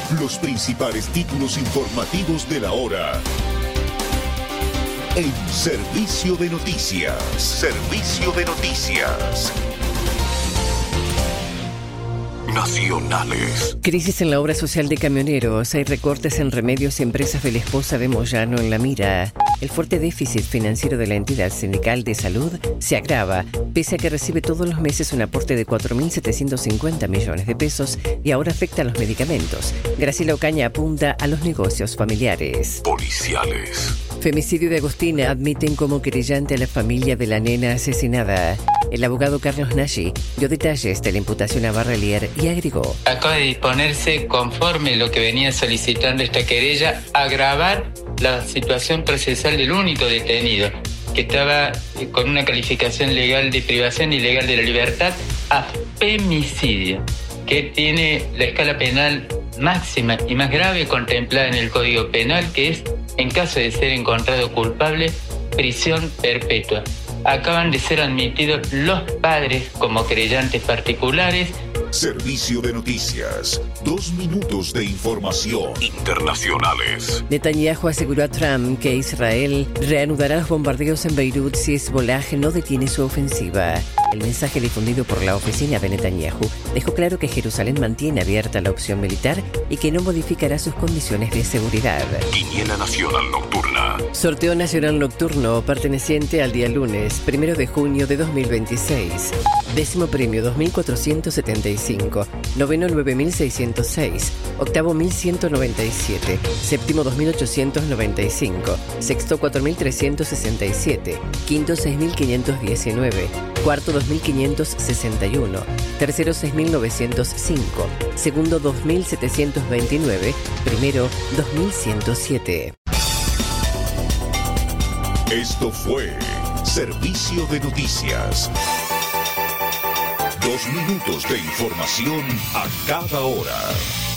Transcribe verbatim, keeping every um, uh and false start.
Los principales títulos informativos de la hora. En Servicio de Noticias. Servicio de Noticias. Nacionales. Crisis en la obra social de camioneros. Hay recortes en Remedios y Empresas de la Esposa de Moyano en la mira. El fuerte déficit financiero de la entidad sindical de salud se agrava, pese a que recibe todos los meses un aporte de cuatro mil setecientos cincuenta millones de pesos y ahora afecta a los medicamentos. Graciela Ocaña apunta a los negocios familiares. Policiales. Femicidio de Agustina. Admiten como querellante a la familia de la nena asesinada. El abogado Carlos Nagy dio detalles de la imputación a Barrelier y agregó: acaba de disponerse, conforme lo que venía solicitando esta querella, agravar la situación procesal del único detenido, que estaba con una calificación legal de privación ilegal de la libertad, a femicidio, que tiene la escala penal máxima y más grave contemplada en el Código Penal, que es, en caso de ser encontrado culpable, prisión perpetua. Acaban de ser admitidos los padres como querellantes particulares. Servicio de Noticias. Dos minutos de información. Internacionales. Netanyahu aseguró a Trump que Israel reanudará los bombardeos en Beirut si Hezbollah no detiene su ofensiva. El mensaje difundido por la oficina de Netanyahu dejó claro que Jerusalén mantiene abierta la opción militar y que no modificará sus condiciones de seguridad. Quiniela Nacional Nocturna. Sorteo Nacional Nocturno perteneciente al día lunes, primero de junio de dos mil veintiséis. Décimo premio dos mil cuatrocientos setenta y cinco. Noveno nueve mil seiscientos seis. Octavo mil ciento noventa y siete. Séptimo dos mil ochocientos noventa y cinco. Sexto cuatro mil trescientos sesenta y siete. Quinto seis mil quinientos diecinueve. Cuarto dos mil quinientos sesenta y uno. Tercero seis mil novecientos cinco. Segundo dos mil setecientos veintinueve. Primero dos mil ciento siete. Esto fue Servicio de Noticias. Dos minutos de información a cada hora.